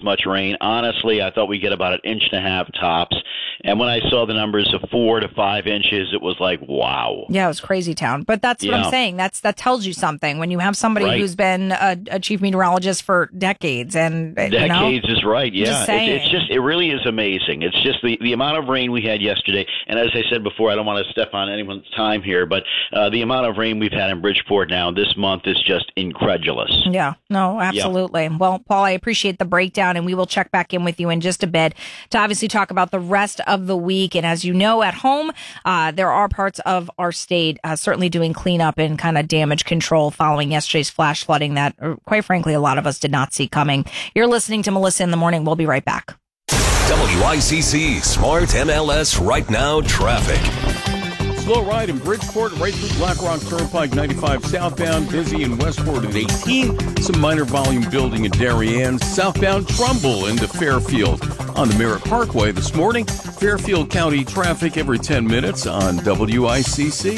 much rain. Honestly, I thought we'd get about 1.5 inches tops. And when I saw the numbers of 4 to 5 inches, it was like, wow. Yeah, it was crazy town. But that's what I'm saying. That tells you something when you have somebody who's been a chief meteorologist for decades. And decades is right. Yeah, just it really is amazing. It's just the amount of rain we had yesterday. And as I said before, I don't want to step on anyone's time here, but the amount of rain we've had in Bridgeport now this month is just incredulous. Yeah, no, absolutely. Yeah. Well, Paul, I appreciate the breakdown, and we will check back in with you in just a bit to obviously talk about the rest of the week. And as you know, at home, there are parts of our state certainly doing cleanup and kind of damage control following yesterday's flash flooding that, quite frankly, a lot of us did not see coming. You're listening to Melissa in the Morning. We'll be right back. WICC Smart MLS Right Now Traffic. Slow ride in Bridgeport, right through Black Rock Turnpike 95 southbound, busy in Westport at 18. Some minor volume building in Darien. Southbound Trumbull into Fairfield. On the Merritt Parkway this morning, Fairfield County traffic every 10 minutes on WICC.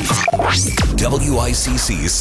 WICC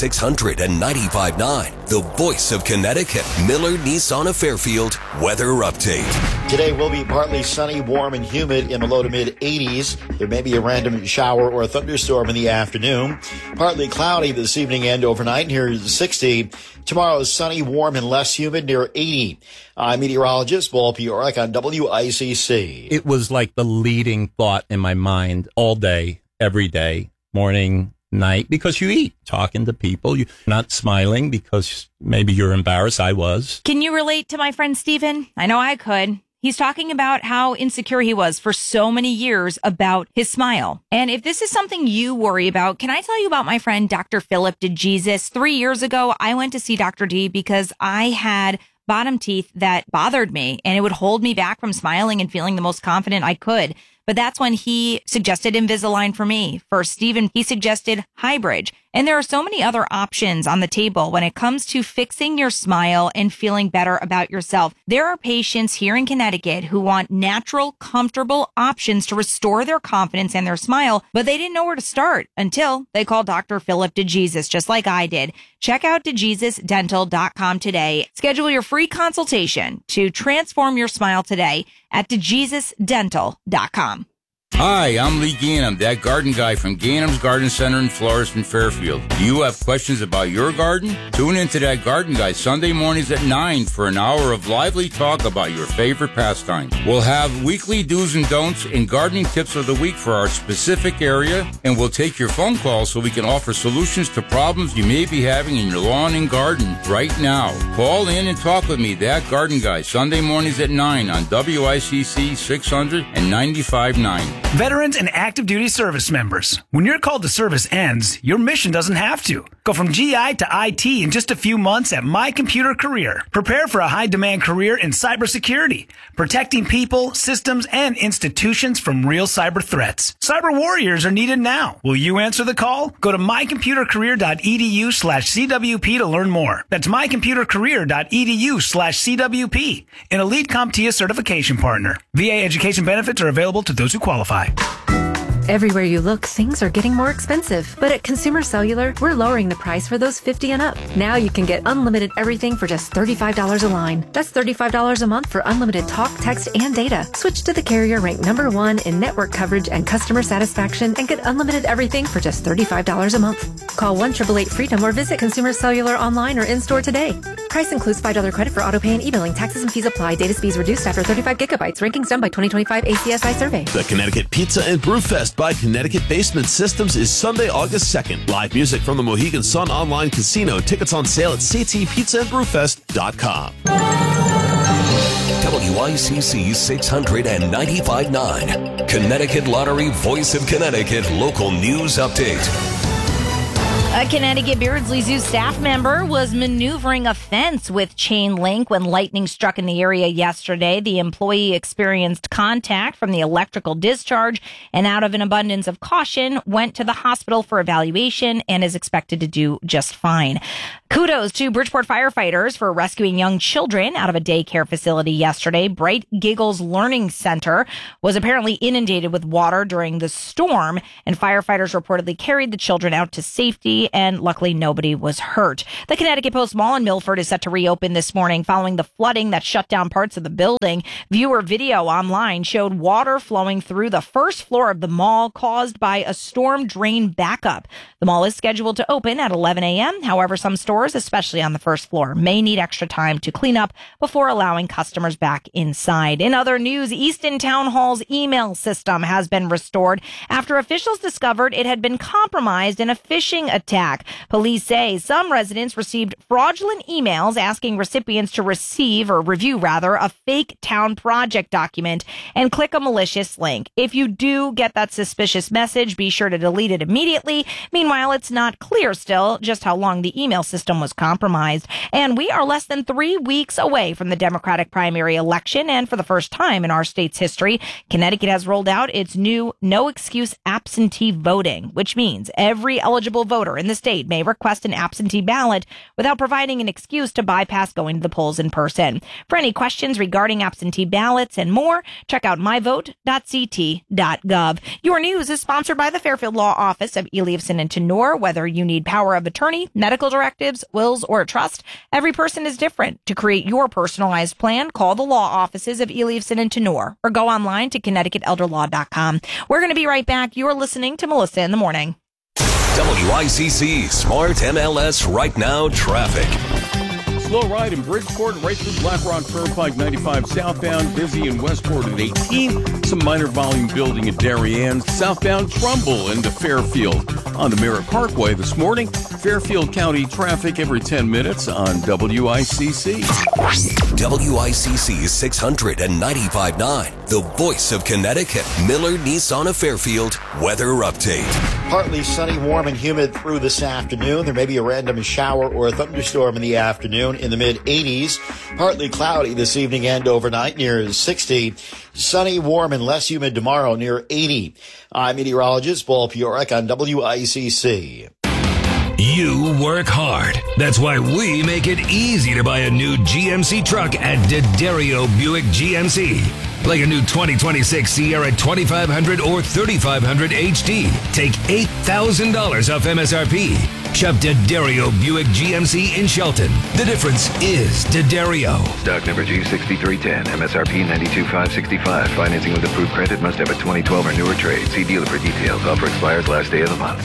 695.9, the voice of Connecticut. Miller Nissan of Fairfield weather update. Today will be partly sunny, warm, and humid in the low to mid 80s. There may be a random shower or a thunderstorm in the afternoon. Partly cloudy this evening and overnight near 60. Tomorrow is sunny, warm, and less humid near 80. I'm meteorologist Paul Piorek on WICC. It was like the leading thought in my mind all day, every day, morning, night, because you eat, talking to people. You're not smiling because maybe you're embarrassed. I was. Can you relate to my friend Steven? I know I could. He's talking about how insecure he was for so many years about his smile. And if this is something you worry about, can I tell you about my friend Dr. Philip DeJesus? 3 years ago, I went to see Dr. D because I had bottom teeth that bothered me, and it would hold me back from smiling and feeling the most confident I could. But that's when he suggested Invisalign for me. For Steven, he suggested Highbridge. And there are so many other options on the table when it comes to fixing your smile and feeling better about yourself. There are patients here in Connecticut who want natural, comfortable options to restore their confidence and their smile, but they didn't know where to start until they called Dr. Philip DeJesus, just like I did. Check out DeJesusDental.com today. Schedule your free consultation to transform your smile today at DeJesusDental.com. Hi, I'm Lee Ganem, that garden guy from Ganem's Garden Center in Florist and Fairfield. Do you have questions about your garden? Tune into that garden guy Sunday mornings at 9 for an hour of lively talk about your favorite pastime. We'll have weekly do's and don'ts and gardening tips of the week for our specific area, and we'll take your phone calls so we can offer solutions to problems you may be having in your lawn and garden right now. Call in and talk with me, that garden guy, Sunday mornings at 9 on WICC 695.9. Veterans and active duty service members. When your call to service ends, your mission doesn't have to. Go from GI to IT in just a few months at My Computer Career. Prepare for a high-demand career in cybersecurity, protecting people, systems, and institutions from real cyber threats. Cyber warriors are needed now. Will you answer the call? Go to mycomputercareer.edu/CWP to learn more. That's mycomputercareer.edu/CWP, an Elite CompTIA certification partner. VA education benefits are available to those who qualify. Everywhere you look, things are getting more expensive. But at Consumer Cellular, we're lowering the price for those 50 and up. Now you can get unlimited everything for just $35 a line. That's $35 a month for unlimited talk, text, and data. Switch to the carrier ranked #1 in network coverage and customer satisfaction and get unlimited everything for just $35 a month. Call 1-888-FREEDOM or visit Consumer Cellular online or in-store today. Price includes $5 credit for auto pay and e-billing. Taxes and fees apply. Data speeds reduced after 35 gigabytes. Rankings done by 2025 ACSI survey. The Connecticut Pizza and Brew Fest by Connecticut Basement Systems is Sunday, August 2nd. Live music from the Mohegan Sun Online Casino. Tickets on sale at ctpizzaandbrewfest.com. WICC 695.9, Connecticut Lottery Voice of Connecticut Local News Update. A Connecticut Beardsley Zoo staff member was maneuvering a fence with chain link when lightning struck in the area yesterday. The employee experienced contact from the electrical discharge and out of an abundance of caution went to the hospital for evaluation and is expected to do just fine. Kudos to Bridgeport firefighters for rescuing young children out of a daycare facility yesterday. Bright Giggles Learning Center was apparently inundated with water during the storm, and firefighters reportedly carried the children out to safety, and luckily nobody was hurt. The Connecticut Post Mall in Milford is set to reopen this morning following the flooding that shut down parts of the building. Viewer video online showed water flowing through the first floor of the mall caused by a storm drain backup. The mall is scheduled to open at 11 a.m. However, some stores, especially on the first floor, may need extra time to clean up before allowing customers back inside. In other news, Easton Town Hall's email system has been restored after officials discovered it had been compromised in a phishing attack. Police say some residents received fraudulent emails asking recipients to review a fake town project document and click a malicious link. If you do get that suspicious message, be sure to delete it immediately. Meanwhile, it's not clear still just how long the email system was compromised. And we are less than 3 weeks away from the Democratic primary election. And for the first time in our state's history, Connecticut has rolled out its new no excuse absentee voting, which means every eligible voter in the state may request an absentee ballot without providing an excuse to bypass going to the polls in person. For any questions regarding absentee ballots and more, check out myvote.ct.gov. Your news is sponsored by the Fairfield Law Office of Eliason and Tenor. Whether you need power of attorney, medical directives, wills, or a trust, every person is different. To create your personalized plan, call the law offices of Eliason and Tenor or go online to ConnecticutElderLaw.com. We're going to be right back. You're listening to Melissa in the Morning. WICC Smart MLS Right Now Traffic. Slow ride in Bridgeport, right through Black Rock Turnpike 95 southbound, busy in Westport at 18. Some minor volume building at Darien. Southbound Trumbull into Fairfield on the Merritt Parkway this morning. Fairfield County traffic every 10 minutes on WICC. WICC 695.9, the voice of Connecticut. Miller Nissan of Fairfield weather update. Partly sunny, warm, and humid through this afternoon. There may be a random shower or a thunderstorm in the afternoon in the mid-80s. Partly cloudy this evening and overnight near 60. Sunny, warm, and less humid tomorrow near 80. I'm meteorologist Paul Piorek on WICC. You work hard. That's why we make it easy to buy a new GMC truck at D'Addario Buick GMC. Like a new 2026 Sierra 2500 or 3500 HD. Take $8,000 off MSRP. Shop D'Addario Buick GMC in Shelton. The difference is D'Addario. Stock number G6310, MSRP $92,565. Financing with approved credit must have a 2012 or newer trade. See dealer for details. Offer expires last day of the month.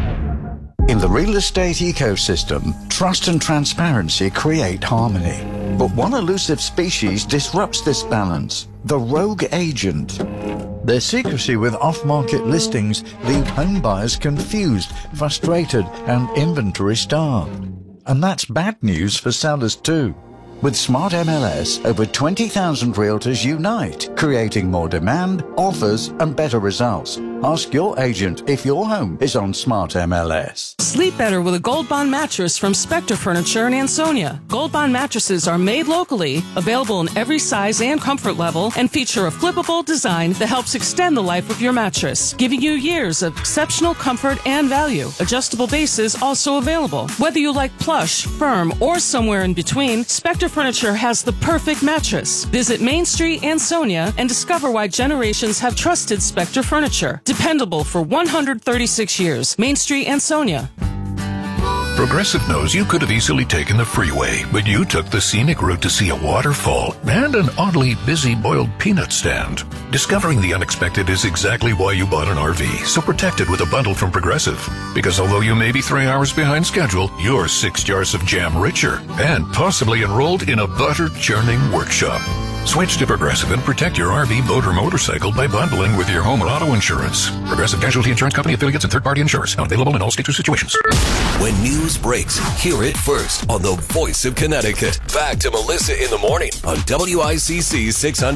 In the real estate ecosystem, trust and transparency create harmony. But one elusive species disrupts this balance: the rogue agent. Their secrecy with off-market listings leave home buyers confused, frustrated, and inventory-starved. And that's bad news for sellers too. With Smart MLS, over 20,000 realtors unite, creating more demand, offers, and better results. Ask your agent if your home is on Smart MLS. Sleep better with a Gold Bond mattress from Spectre Furniture in Ansonia. Gold Bond mattresses are made locally, available in every size and comfort level, and feature a flippable design that helps extend the life of your mattress, giving you years of exceptional comfort and value. Adjustable bases also available. Whether you like plush, firm, or somewhere in between, Spectre Furniture has the perfect mattress. Visit Main Street, Ansonia, and discover why generations have trusted Spectre Furniture. Dependable for 136 years. Main Street, Ansonia. Progressive knows you could have easily taken the freeway, but you took the scenic route to see a waterfall and an oddly busy boiled peanut stand. Discovering the unexpected is exactly why you bought an RV, so protect it with a bundle from Progressive. Because although you may be 3 hours behind schedule, you're 6 jars of jam richer and possibly enrolled in a butter churning workshop. Switch to Progressive and protect your RV, boat, or motorcycle by bundling with your home and auto insurance. Progressive Casualty Insurance Company affiliates and third-party insurers. Not available in all states or situations. When news breaks, hear it first on the voice of Connecticut. Back to Melissa in the Morning on WICC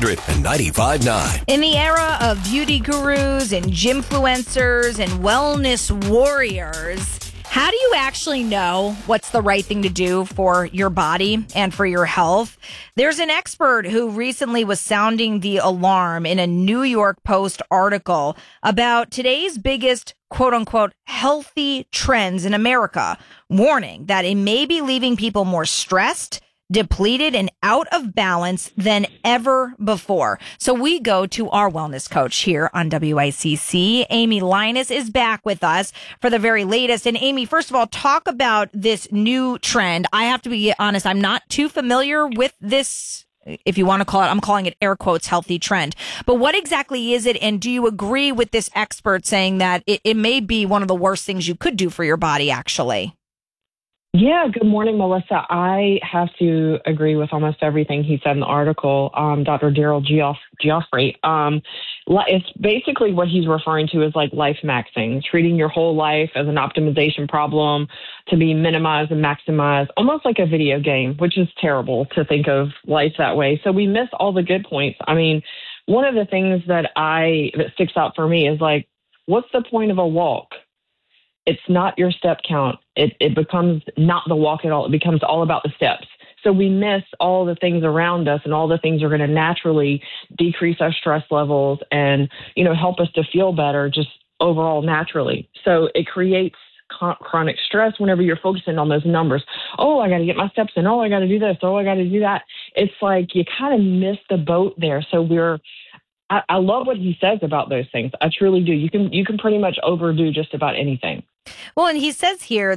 695.9. In the era of beauty gurus and gymfluencers and wellness warriors, How do you actually know what's the right thing to do for your body and for your health? There's an expert who recently was sounding the alarm in a New York Post article about today's biggest quote unquote healthy trends in America, warning that it may be leaving people more stressed, depleted, and out of balance than ever before. So we go to our wellness coach here on WICC. Amy Linus is back with us for the very latest. And Amy, first of all, talk about this new trend. I have to be honest, I'm not too familiar with this, if you want to call it, I'm calling it air quotes, healthy trend. But what exactly is it? And do you agree with this expert saying that it may be one of the worst things you could do for your body, actually? Yeah, good morning, Melissa. I have to agree with almost everything he said in the article, Dr. Daryl Geoffrey. It's basically what he's referring to as like life maxing, treating your whole life as an optimization problem to be minimized and maximized, almost like a video game, which is terrible to think of life that way. So we miss all the good points. I mean, one of the things that sticks out for me is like, what's the point of a walk? It's not your step count. It becomes not the walk at all. It becomes all about the steps. So we miss all the things around us, and all the things are going to naturally decrease our stress levels and, help us to feel better just overall naturally. So it creates chronic stress whenever you're focusing on those numbers. Oh, I got to get my steps in. Oh, I got to do this. Oh, I got to do that. It's like you kind of miss the boat there. So I love what he says about those things. I truly do. You can pretty much overdo just about anything. Well, and he says here,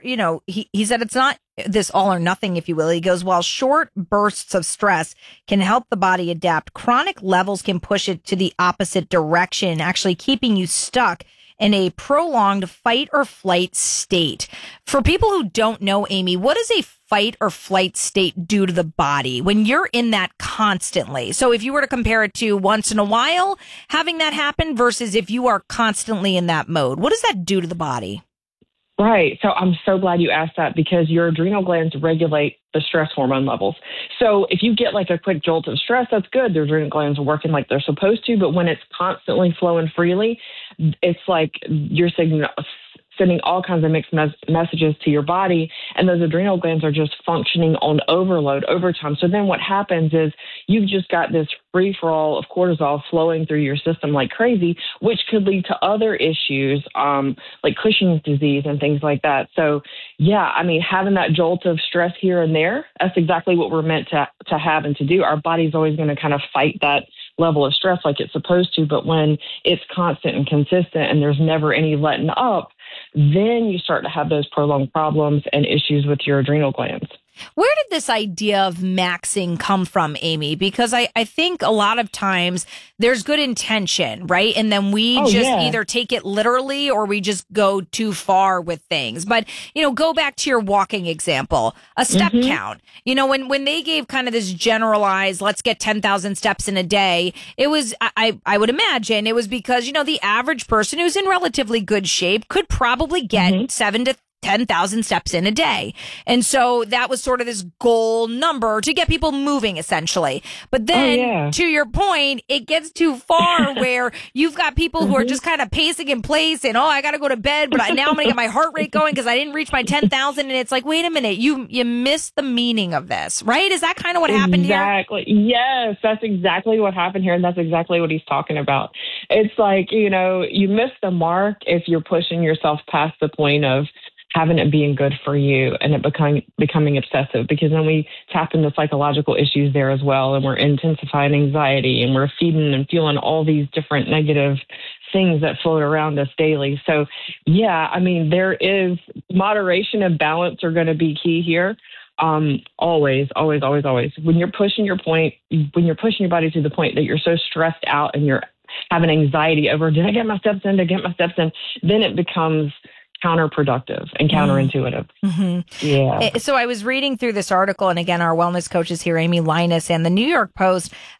he said it's not this all or nothing, if you will. He goes, while short bursts of stress can help the body adapt, chronic levels can push it to the opposite direction, actually keeping you stuck in a prolonged fight or flight state. For people who don't know, Amy, what does a fight or flight state do to the body when you're in that constantly? So if you were to compare it to once in a while having that happen versus if you are constantly in that mode, what does that do to the body? Right. So I'm so glad you asked that, because your adrenal glands regulate the stress hormone levels. So if you get like a quick jolt of stress, that's good. The adrenal glands are working like they're supposed to. But when it's constantly flowing freely, it's like you're sending all kinds of mixed messages to your body, and those adrenal glands are just functioning on overload over time. So then what happens is you've just got this free-for-all of cortisol flowing through your system like crazy, which could lead to other issues like Cushing's disease and things like that. So, yeah, I mean, having that jolt of stress here and there, that's exactly what we're meant to have and to do. Our body's always going to kind of fight that level of stress like it's supposed to, but when it's constant and consistent and there's never any letting up, then you start to have those prolonged problems and issues with your adrenal glands. Where did this idea of maxing come from, Amy? Because I think a lot of times there's good intention, right? And then we either take it literally or we just go too far with things. But, go back to your walking example, a step count. When they gave kind of this generalized, let's get 10,000 steps in a day, it was, I would imagine it was because, the average person who's in relatively good shape could probably get 7 to 10,000 steps in a day. And so that was sort of this goal number to get people moving, essentially. But then, to your point, it gets too far where you've got people who are just kind of pacing in place and, I got to go to bed, but now I'm going to get my heart rate going because I didn't reach my 10,000. And it's like, wait a minute, you missed the meaning of this, right? Is that kind of what happened here? Exactly. Yes, that's exactly what happened here. And that's exactly what he's talking about. It's like, you miss the mark if you're pushing yourself past the point of having it being good for you and it becoming obsessive, because then we tap into psychological issues there as well, and we're intensifying anxiety and we're feeding and fueling all these different negative things that float around us daily. So, yeah, I mean, there is moderation and balance are going to be key here. Always. When you're pushing your body to the point that you're so stressed out and you're having anxiety over, did I get my steps in? Then it becomes counterproductive and counterintuitive. Yeah. So I was reading through this article, and again, our wellness coach is here, Amy Linus, and the New York Post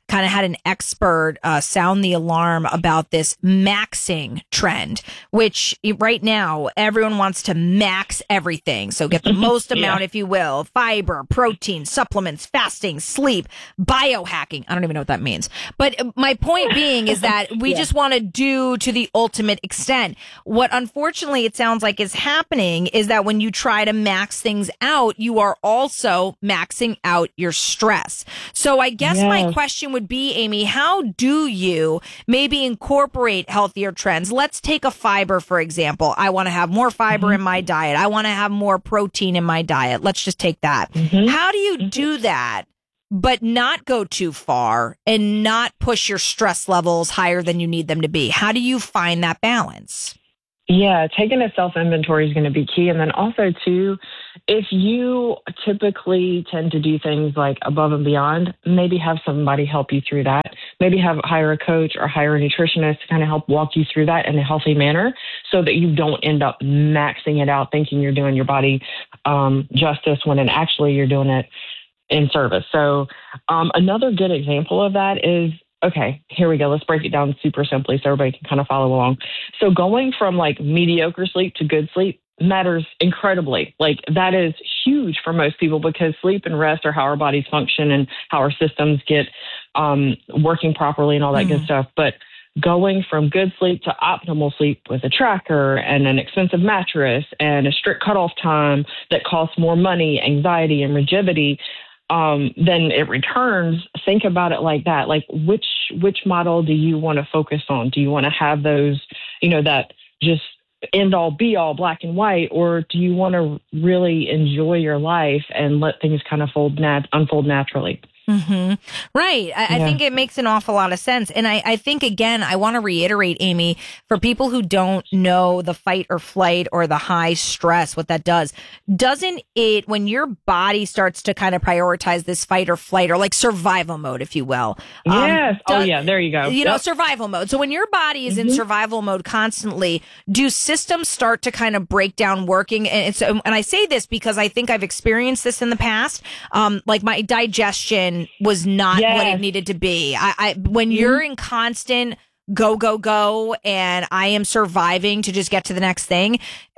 kind of had an expert sound the alarm about this maxing trend, which right now everyone wants to max everything. So get the most amount, if you will, fiber, protein, supplements, fasting, sleep, biohacking. I don't even know what that means. But my point being is that we just want to do to the ultimate extent. What unfortunately it sounds like is happening is that when you try to max things out, you are also maxing out your stress. So I guess my question would be, Amy, how do you maybe incorporate healthier trends? Let's take a fiber, for example. I want to have more fiber in my diet. I want to have more protein in my diet. Let's just take that. How do you do that, but not go too far and not push your stress levels higher than you need them to be? How do you find that balance? Yeah, taking a self-inventory is going to be key. And then also, too, if you typically tend to do things like above and beyond, maybe have somebody help you through that. Maybe hire a coach or hire a nutritionist to kind of help walk you through that in a healthy manner so that you don't end up maxing it out thinking you're doing your body justice when actually you're doing it in service. So another good example of that is, okay, here we go. Let's break it down super simply so everybody can kind of follow along. So going from like mediocre sleep to good sleep matters incredibly. Like that is huge for most people because sleep and rest are how our bodies function and how our systems get working properly and all that good stuff. But going from good sleep to optimal sleep with a tracker and an expensive mattress and a strict cutoff time that costs more money, anxiety, and rigidity, then it returns. Think about it like that. Like which model do you want to focus on? Do you want to have those, that just end all be all black and white, or do you want to really enjoy your life and let things kind of unfold naturally? Right. I think it makes an awful lot of sense. And I think, again, I want to reiterate, Amy, for people who don't know the fight or flight or the high stress, what that doesn't it, when your body starts to kind of prioritize this fight or flight or like survival mode, if you will. Yes. There you go. Survival mode. So when your body is in survival mode constantly, do systems start to kind of break down working? And I say this because I think I've experienced this in the past. Like my digestion was not what it needed to be. When you're in constant go, and I am surviving to just get to the next thing,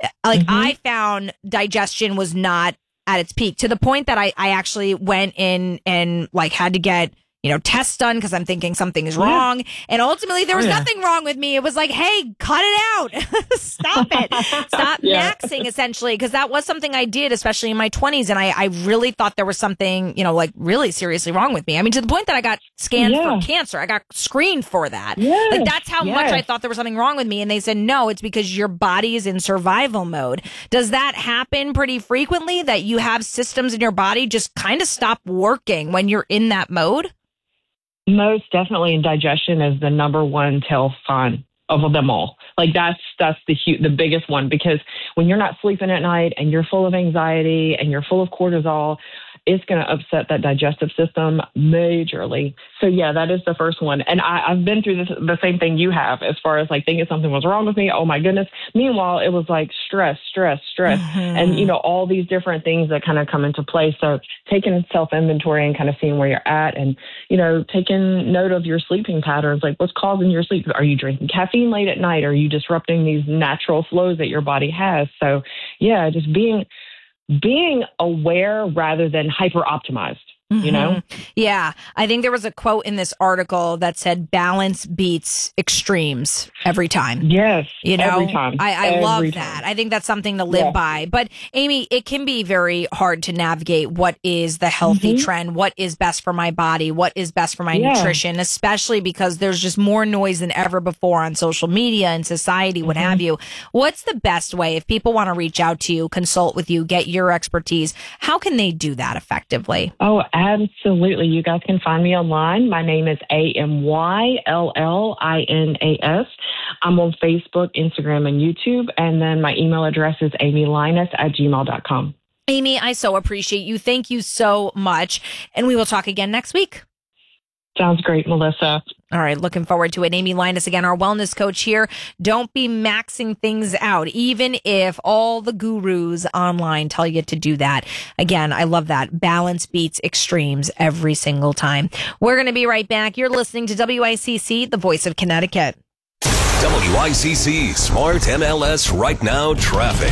I found digestion was not at its peak, to the point that I actually went in and like had to get tests done because I'm thinking something is wrong. And ultimately there was nothing wrong with me. It was like, hey, cut it out. Stop it. Stop maxing, essentially, because that was something I did, especially in my 20s. And I really thought there was something, like really seriously wrong with me. I mean, to the point that I got scanned for cancer. I got screened for that. Like that's how much I thought there was something wrong with me. And they said, no, it's because your body is in survival mode. Does that happen pretty frequently, that you have systems in your body just kind of stop working when you're in that mode? Most definitely, and digestion is the number one tell sign of them all. Like that's the biggest one, because when you're not sleeping at night and you're full of anxiety and you're full of cortisol, it's going to upset that digestive system majorly. So yeah, that is the first one. And I've been through the same thing you have, as far as like thinking something was wrong with me. Oh my goodness. Meanwhile, it was like stress, and all these different things that kind of come into play. So taking self-inventory and kind of seeing where you're at, and taking note of your sleeping patterns, like what's causing your sleep. Are you drinking caffeine late at night? Are you disrupting these natural flows that your body has? So yeah, just being aware rather than hyper optimized. Yeah. I think there was a quote in this article that said balance beats extremes every time. Yes. Every time. I love that. I think that's something to live by. But Amy, it can be very hard to navigate what is the healthy trend, what is best for my body, what is best for my nutrition, especially because there's just more noise than ever before on social media and society, what have you. What's the best way, if people want to reach out to you, consult with you, get your expertise, how can they do that effectively? Oh, absolutely. You guys can find me online. My name is AMYLLINAS. I'm on Facebook, Instagram, and YouTube. And then my email address is amylinus@gmail.com. Amy, I so appreciate you. Thank you so much. And we will talk again next week. Sounds great, Melissa. All right, looking forward to it. Amy Linus, again, our wellness coach here. Don't be maxing things out, even if all the gurus online tell you to do that. Again, I love that. Balance beats extremes every single time. We're going to be right back. You're listening to WICC, the voice of Connecticut. WICC Smart MLS Right Now Traffic.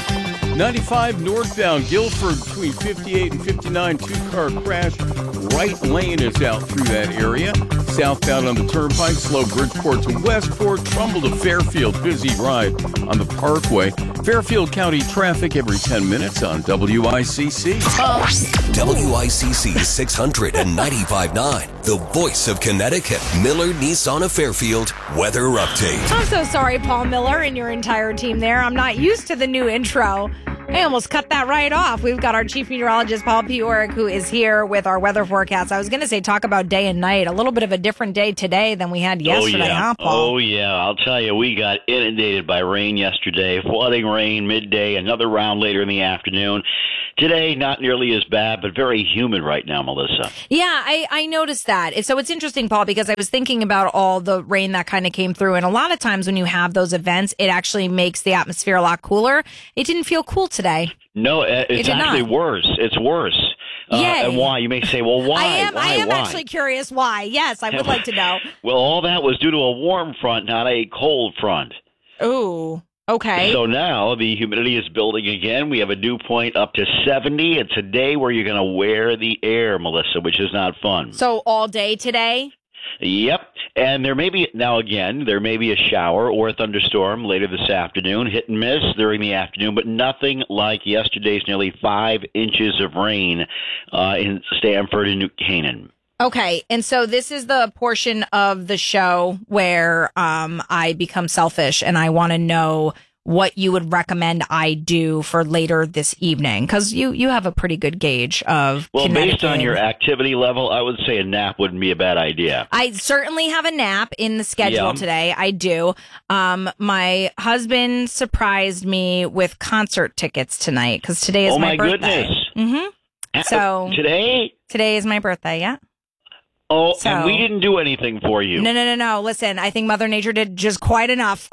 95 northbound Guilford between 58 and 59, two-car crash. Right lane is out through that area. Southbound on the Turnpike, slow Bridgeport to Westport, Trumbull to Fairfield, busy ride on the Parkway. Fairfield County traffic every 10 minutes on WICC. WICC 695.9, the voice of Connecticut. Miller Nissan of Fairfield weather update. I'm so sorry, Paul Miller and your entire team there. I'm not used to the new intro. I almost cut that right off. We've got our chief meteorologist, Paul Pioric, who is here with our weather forecast. I was going to say talk about day and night. A little bit of a different day today than we had yesterday, huh, Paul? Oh, yeah. I'll tell you, we got inundated by rain yesterday. Flooding rain midday, another round later in the afternoon. Today, not nearly as bad, but very humid right now, Melissa. Yeah, I noticed that. So it's interesting, Paul, because I was thinking about all the rain that kind of came through. And a lot of times when you have those events, it actually makes the atmosphere a lot cooler. It didn't feel cool today. No, it's actually worse. It's worse. And why? You may say, well, why? I am actually curious why. Yes, I would like to know. Well, all that was due to a warm front, not a cold front. Ooh. Okay. So now the humidity is building again. We have a dew point up to 70. It's a day where you're going to wear the air, Melissa, which is not fun. So all day today? Yep. And there may be a shower or a thunderstorm later this afternoon, hit and miss during the afternoon, but nothing like yesterday's nearly 5 inches of rain in Stamford and New Canaan. Okay, and so this is the portion of the show where I become selfish and I want to know what you would recommend I do for later this evening, because you have a pretty good gauge of based on your activity level, I would say a nap wouldn't be a bad idea. I certainly have a nap in the schedule today. I do. My husband surprised me with concert tickets tonight because today is my birthday. Oh, my goodness. So today is my birthday, yeah. Oh, and we didn't do anything for you. No. Listen, I think Mother Nature did just quite enough.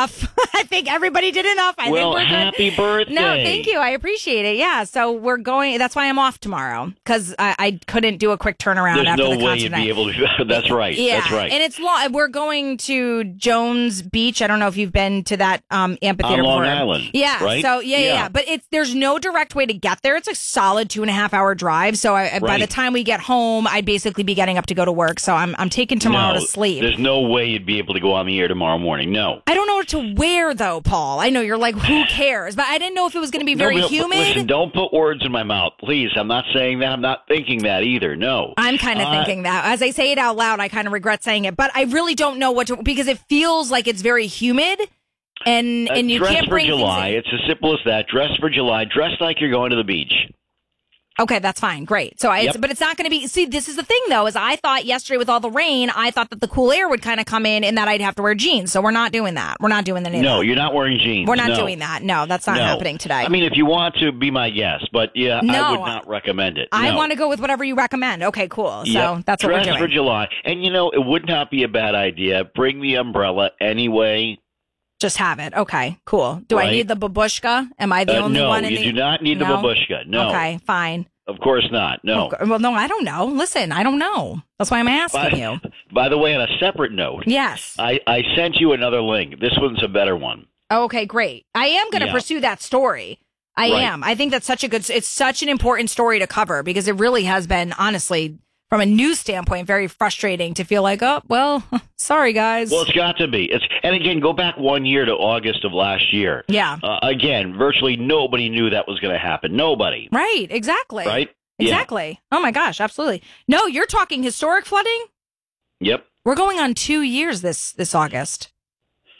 I think everybody did enough. I think we're good. Happy birthday. No, thank you. I appreciate it. Yeah, so we're going. That's why I'm off tomorrow, because I couldn't do a quick turnaround after the concert. There's no way you'd be able to do that. That's right. Yeah, that's right. And it's long. We're going to Jones Beach. I don't know if you've been to that amphitheater on Long before. Island. Yeah. Right? So yeah. But there's no direct way to get there. It's a solid 2.5 hour drive. So by the time we get home, I'd basically be getting up to go to work. So I'm taking tomorrow to sleep. There's no way you'd be able to go on the air tomorrow morning. No. I don't know what to wear, though, Paul. I know you're like, who cares? But I didn't know if it was going to be very humid. Listen, don't put words in my mouth, please. I'm not saying that. I'm not thinking that either. No. I'm kind of thinking that. As I say it out loud, I kind of regret saying it. But I really don't know what to, because it feels like it's very humid. And you can't bring dress for July. It's as simple as that. Dress for July. Dress like you're going to the beach. Okay, that's fine. Great. So but it's not going to be, see, this is the thing though, is I thought yesterday with all the rain, I thought that the cool air would kind of come in and that I'd have to wear jeans. So we're not doing that. We're not doing any of that. No, you're not wearing jeans. We're not doing that. No, that's not happening today. I mean, if you want to, be my guest, but I would not recommend it. I want to go with whatever you recommend. Okay, cool. So that's what we're doing. Dress for July. And it would not be a bad idea. Bring the umbrella anyway. Just have it. Okay, cool. Do I need the babushka? Am I the only one? No, you do not need the babushka. No. Okay, fine. Of course not. No. Okay. Well, no, I don't know. Listen, I don't know. That's why I'm asking you. By the way, on a separate note. Yes. I sent you another link. This one's a better one. Okay, great. I am going to pursue that story. I am. I think that's it's such an important story to cover because it really has been, honestly, from a news standpoint, very frustrating to feel like, oh, well, sorry, guys. Well, it's got to be. And again, go back 1 year to August of last year. Yeah. Again, virtually nobody knew that was going to happen. Nobody. Right. Exactly. Right? Exactly. Yeah. Oh, my gosh. Absolutely. No, you're talking historic flooding? Yep. We're going on 2 years this August.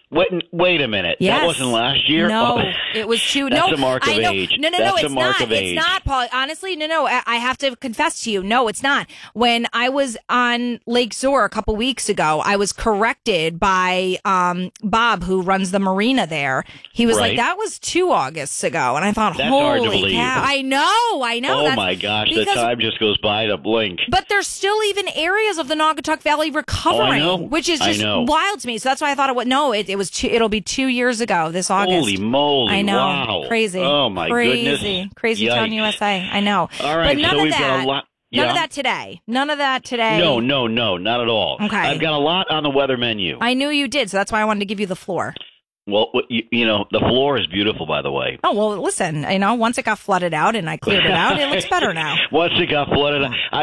Wait a minute. Yes. That wasn't last year? No, Oh. it was two. That's no, a mark of I know. age. No, That's it's a mark not. of age. It's not, Paul. Honestly, no. I have to confess to you. No, it's not. When I was on Lake Zor a couple weeks ago, I was corrected by Bob, who runs the marina there. He was like, that was 2 Augusts ago. And I thought, That's hard to holy believe. cow. I know. Oh, my gosh. The time just goes by to blink. But there's still even areas of the Naugatuck Valley recovering, which is just wild to me. So that's why I thought it was it'll be 2 years ago this August. Holy moly. I know. Wow. Crazy. Oh, my goodness. Crazy Town USA. I know. All right. But none so of we've that. got a lot. None of that today. None of that today. No, not at all. Okay. I've got a lot on the weather menu. I knew you did, so that's why I wanted to give you the floor. Well, the floor is beautiful, by the way. Oh, well, listen, once it got flooded out and I cleared it out, it looks better now. Once it got flooded,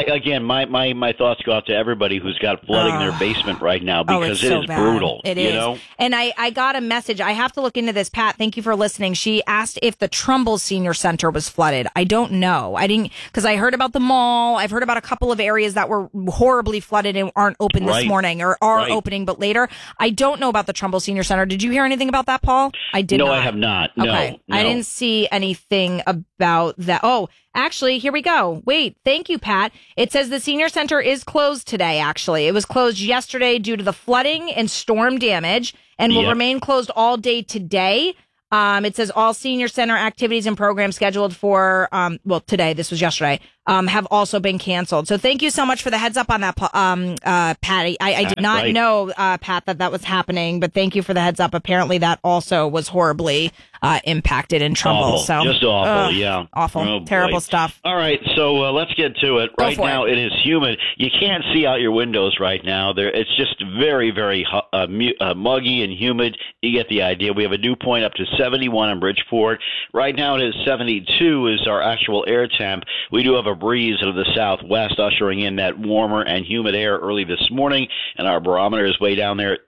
my thoughts go out to everybody who's got flooding in their basement right now because it is brutal. It is. And I got a message. I have to look into this, Pat. Thank you for listening. She asked if the Trumbull Senior Center was flooded. I don't know. I didn't, because I heard about the mall. I've heard about a couple of areas that were horribly flooded and aren't open this morning or are opening, but later. I don't know about the Trumbull Senior Center. Did you hear anything about that, Paul? I did not. No, I have not. No, okay. no. I didn't see anything about that. Oh, actually, here we go. Wait, thank you, Pat. It says the senior center is closed today, actually. It was closed yesterday due to the flooding and storm damage and will remain closed all day today. It says all senior center activities and programs scheduled for, today, this was yesterday, have also been canceled. So thank you so much for the heads up on that, Patty. I did not know, Pat, that was happening, but thank you for the heads up. Apparently that also was horribly impacted in Trumbull. Awful. Just awful, yeah. Awful. Oh, terrible stuff. All right, so let's get to it. Right now it is humid. You can't see out your windows right now. It's just very, very muggy and humid. You get the idea. We have a dew point up to 71 in Bridgeport. Right now it is 72 is our actual air temp. We do have a breeze out of the southwest ushering in that warmer and humid air early this morning, and our barometer is way down there at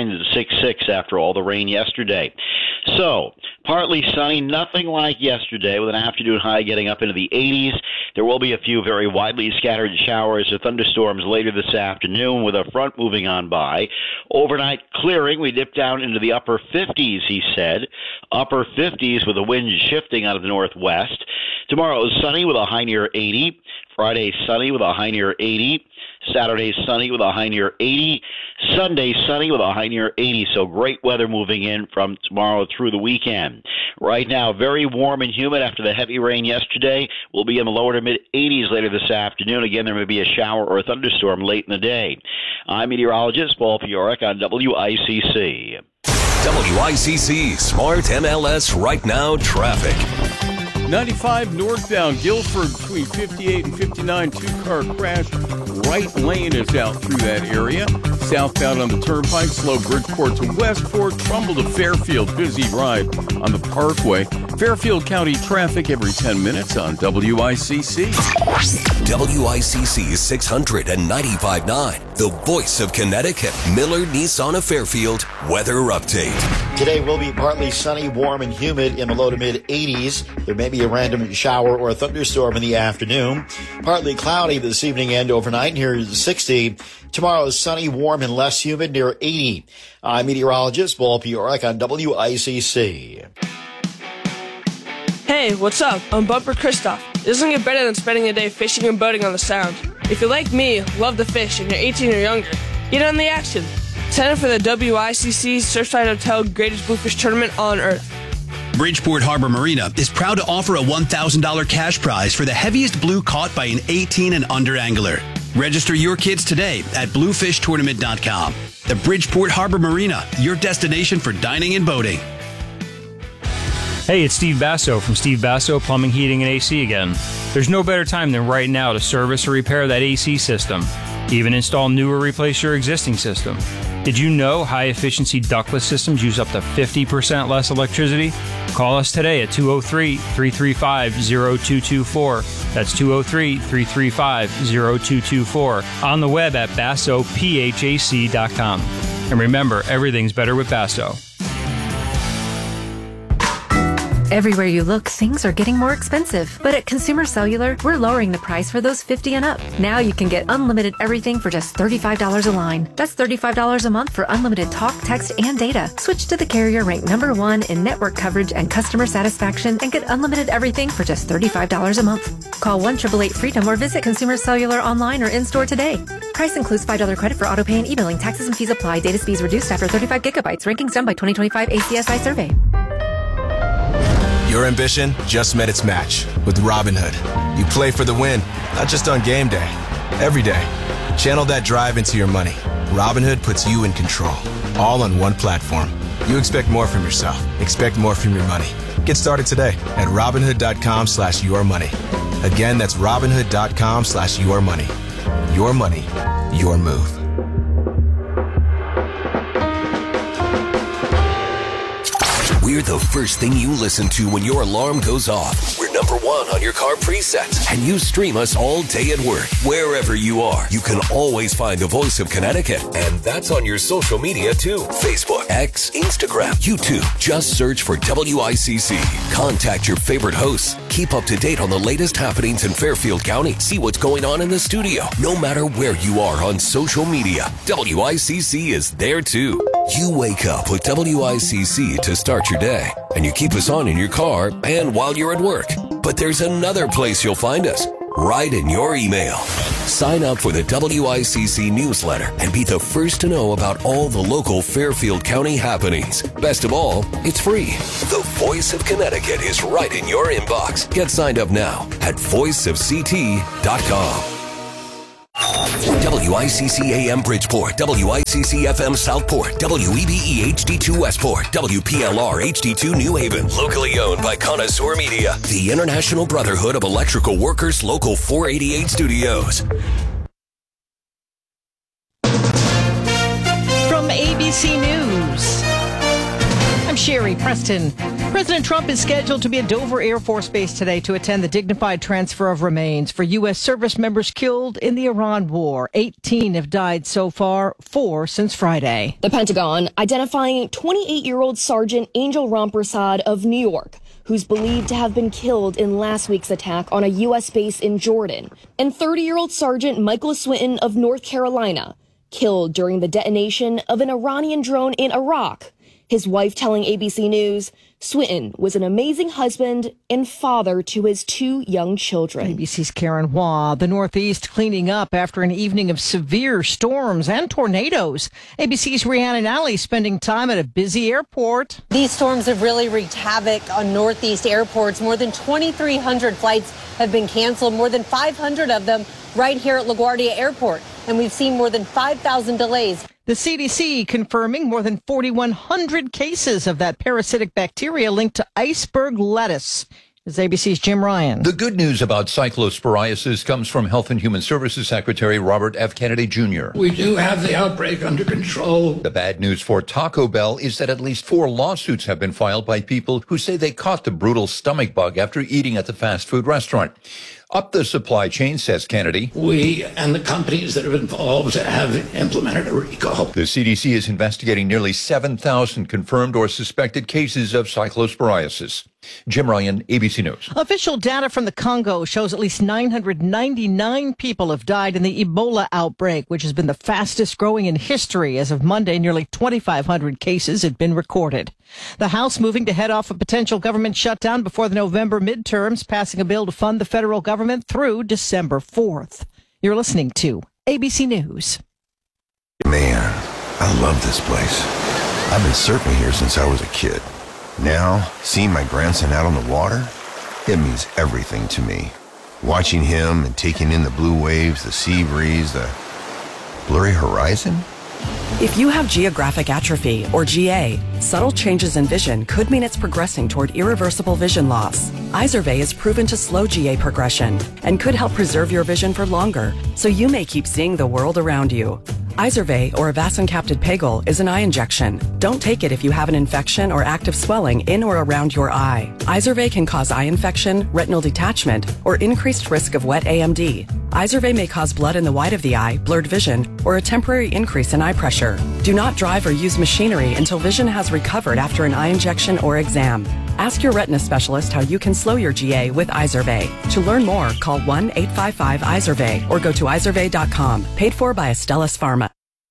2966 after all the rain yesterday. So, partly sunny, nothing like yesterday, with an afternoon high getting up into the 80s. There will be a few very widely scattered showers or thunderstorms later this afternoon with a front moving on by. Overnight clearing, we dip down into the upper 50s, he said. Upper 50s with the wind shifting out of the northwest. Tomorrow is sunny with a high near 80. Friday sunny with a high near 80. Saturday sunny with a high near 80. Sunday sunny with a high near 80. So great weather moving in from tomorrow through the weekend. Right now, very warm and humid after the heavy rain yesterday. We'll be in the lower to mid 80s later this afternoon. Again, there may be a shower or a thunderstorm late in the day. I'm meteorologist Paul Fioric on WICC. WICC Smart MLS Right Now Traffic. 95 northbound Guilford between 58 and 59, two-car crash. Right lane is out through that area. Southbound on the Turnpike, slow Bridgeport to Westport, Trumbull to Fairfield, busy ride on the Parkway. Fairfield County traffic every 10 minutes on WICC. WICC 695.9, the voice of Connecticut. Miller Nissan of Fairfield weather update. Today will be partly sunny, warm, and humid in the low to mid 80s. There may be a random shower or a thunderstorm in the afternoon. Partly cloudy this evening and overnight. Here is 60. Tomorrow is sunny, warm, and less humid near 80. I'm meteorologist Paul Fioric on WICC. Hey, what's up? I'm Bumper Christoph. It doesn't get better than spending a day fishing and boating on the Sound. If you're like me, love to fish, and you're 18 or younger, get on the action. Sign up for the WICC Surfside Hotel Greatest Bluefish Tournament on Earth. Bridgeport Harbor Marina is proud to offer a $1,000 cash prize for the heaviest blue caught by an 18 and under angler. Register your kids today at bluefishtournament.com. The Bridgeport Harbor Marina, your destination for dining and boating. Hey, it's Steve Basso from Steve Basso Plumbing, Heating, and AC again. There's no better time than right now to service or repair that AC system. Even install new or replace your existing system. Did you know high-efficiency ductless systems use up to 50% less electricity? Call us today at 203-335-0224. That's 203-335-0224. On the web at bassophac.com. And remember, everything's better with Basso. Everywhere you look, things are getting more expensive. But at Consumer Cellular, we're lowering the price for those 50 and up. Now you can get unlimited everything for just $35 a line. That's $35 a month for unlimited talk, text, and data. Switch to the carrier ranked #1 in network coverage and customer satisfaction and get unlimited everything for just $35 a month. Call 1-888-FREEDOM or visit Consumer Cellular online or in-store today. Price includes $5 credit for auto pay and e-billing. Taxes and fees apply. Data speeds reduced after 35 gigabytes. Rankings done by 2025 ACSI survey. Your ambition just met its match with Robinhood. You play for the win, not just on game day, every day. Channel that drive into your money. Robinhood puts you in control, all on one platform. You expect more from yourself. Expect more from your money. Get started today at Robinhood.com/yourmoney. Again, that's Robinhood.com/yourmoney. Your money, your move. We're the first thing you listen to when your alarm goes off. We're #1 on your car presets. And you stream us all day at work. Wherever you are, you can always find the Voice of Connecticut. And that's on your social media too. Facebook, X, Instagram, YouTube. Just search for WICC. Contact your favorite hosts. Keep up to date on the latest happenings in Fairfield County. See what's going on in the studio. No matter where you are on social media, WICC is there too. You wake up with WICC to start your day, and you keep us on in your car and while you're at work. But there's another place you'll find us, right in your email. Sign up for the WICC newsletter and be the first to know about all the local Fairfield County happenings. Best of all, it's free. The Voice of Connecticut is right in your inbox. Get signed up now at voiceofct.com. WICC AM Bridgeport, WICC FM Southport, WEBE HD2 Westport, WPLR HD2 New Haven. Locally owned by Connoisseur Media, the International Brotherhood of Electrical Workers, Local 488 Studios. From ABC News, I'm Sherry Preston. President Trump is scheduled to be at Dover Air Force Base today to attend the dignified transfer of remains for U.S. service members killed in the Iran war. 18 have died so far, 4 since Friday. The Pentagon identifying 28-year-old Sergeant Angel Rampersad of New York, who's believed to have been killed in last week's attack on a U.S. base in Jordan, and 30-year-old Sergeant Michael Swinton of North Carolina, killed during the detonation of an Iranian drone in Iraq. His wife telling ABC News, Swinton was an amazing husband and father to his 2 young children. ABC's Karen Hua. The Northeast cleaning up after an evening of severe storms and tornadoes. ABC's Rhiannon Alley spending time at a busy airport. These storms have really wreaked havoc on Northeast airports. More than 2,300 flights have been canceled, more than 500 of them right here at LaGuardia Airport. And we've seen more than 5,000 delays. The CDC confirming more than 4,100 cases of that parasitic bacteria linked to iceberg lettuce. This is ABC's Jim Ryan. The good news about cyclosporiasis comes from Health and Human Services Secretary Robert F. Kennedy Jr. We do have the outbreak under control. The bad news for Taco Bell is that at least 4 lawsuits have been filed by people who say they caught the brutal stomach bug after eating at the fast food restaurant. Up the supply chain, says Kennedy. We and the companies that are involved have implemented a recall. The CDC is investigating nearly 7,000 confirmed or suspected cases of cyclosporiasis. Jim Ryan, ABC News. Official data from the Congo shows at least 999 people have died in the Ebola outbreak, which has been the fastest growing in history. As of Monday, nearly 2,500 cases had been recorded. The House moving to head off a potential government shutdown before the November midterms, passing a bill to fund the federal government through December 4th. You're listening to ABC News. Man, I love this place. I've been surfing here since I was a kid. Now, seeing my grandson out on the water, it means everything to me. Watching him and taking in the blue waves, the sea breeze, the blurry horizon. If you have geographic atrophy, or GA, subtle changes in vision could mean it's progressing toward irreversible vision loss. Izervay is proven to slow GA progression and could help preserve your vision for longer, so you may keep seeing the world around you. Izervay, or avacincaptad pegol, is an eye injection. Don't take it if you have an infection or active swelling in or around your eye. Izervay can cause eye infection, retinal detachment, or increased risk of wet AMD. Izervay may cause blood in the white of the eye, blurred vision, or a temporary increase in eye pressure. Do not drive or use machinery until vision has recovered after an eye injection or exam. Ask your retina specialist how you can slow your GA with Izervay. To learn more, call 1-855-IZERVAY or go to izervay.com. Paid for by Astellas Pharma.